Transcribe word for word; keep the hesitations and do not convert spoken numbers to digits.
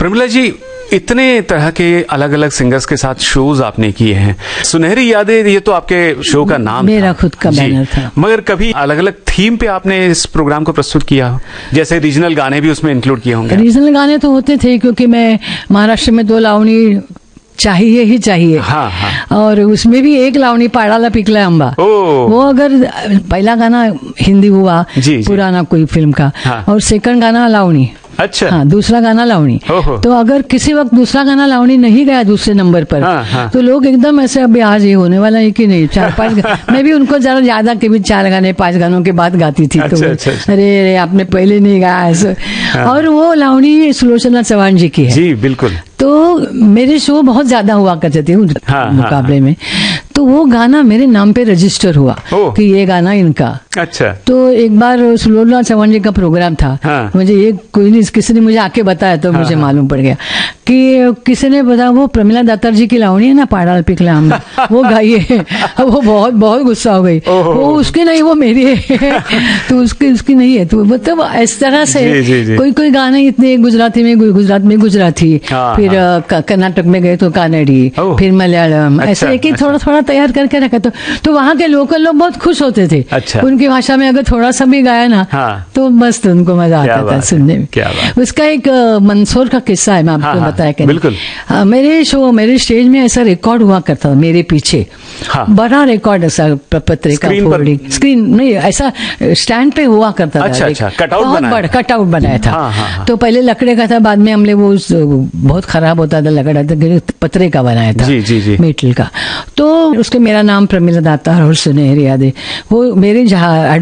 प्रमिला जी, इतने तरह के अलग अलग सिंगर्स के साथ शोज आपने किए हैं। सुनहरी यादें, ये तो आपके शो का नाम मेरा था, खुद का बैनर था। मगर कभी अलग अलग थीम पे आपने इस प्रोग्राम को प्रस्तुत किया, जैसे रीजनल गाने भी उसमें इंक्लूड किए होंगे? रीजनल गाने तो होते थे, क्योंकि मैं महाराष्ट्र में दो लावणी चाहिए ही चाहिए। हाँ, हाँ। और उसमें भी एक लावणी पाड़ाला पिकला अम्बा, वो अगर पहला गाना हिंदी हुआ जी, जी। पुराना कोई फिल्म का, हाँ। और सेकंड गाना लावणी, अच्छा, हाँ, दूसरा गाना लावणी। तो अगर किसी वक्त दूसरा गाना लावणी नहीं गया दूसरे नंबर पर, हाँ, हाँ। तो लोग एकदम ऐसे अभी आज ये होने वाला है कि नहीं, चार पांच मैं भी उनको जरा ज्यादा के भी चार गाने पांच गानों के बाद गाती थी। अच्छा, तो अच्छा, अच्छा। अरे अरे आपने पहले नहीं गाया ऐसे। हाँ। और वो लावणी सुलोचना चौहान जी की है। जी बिल्कुल। तो मेरे शो बहुत ज्यादा हुआ करते थे उस हाँ, मुकाबले हाँ, में, तो वो गाना मेरे नाम पे रजिस्टर हुआ कि ये गाना इनका। अच्छा। तो एक बार सुलोचना चौहान जी का प्रोग्राम था। हाँ। मुझे ये कोई नहीं, किसी ने मुझे आके बताया तो हाँ, मुझे हाँ, मालूम पड़ गया कि किसी ने बताया वो प्रमिला दातार जी की लावणी है ना, पाड़ाल पिकला अम्बा, वो गाइए। वो बहुत बहुत गुस्सा हो गई, वो उसकी नहीं, वो मेरी है। तो उसकी उसकी नहीं है। तो मतलब इस तरह से जी, जी, जी। कोई कोई गाने इतने गुजराती में, गुजरात में गुजराती, फिर कर्नाटक में गए तो कानड़ी, फिर मलयालम, ऐसे एक ही थोड़ा थोड़ा तैयार करके रखा। तो तो वहाँ के लोकल लोग बहुत खुश होते थे। अच्छा। उनकी भाषा में अगर थोड़ा सा भी गाया ना, हाँ। तो मस्त उनको मजा आता था सुनने में। उसका एक मंदसौर का किस्सा है, मैं आपको बताया। बिल्कुल। मेरे शो, मेरे स्टेज में ऐसा रिकॉर्ड हुआ करता था मेरे पीछे। हाँ। बड़ा रिकॉर्ड ऐसा पत्रिका फोल्डिंग, स्क्रीन नहीं, ऐसा स्टैंड पे हुआ करता था। अच्छा, अच्छा, कटआउट बनाया, कटआउट बनाया था। हाँ, हाँ, तो पहले लकड़े का था, बाद में हमने वो बहुत खराब होता था लकड़ा, पत्रे का बनाया था, जी, जी, जी। मेटल का। तो उसके मेरा नाम प्रमिला दातार और सुनहरी यादें, वो मेरे जहाँ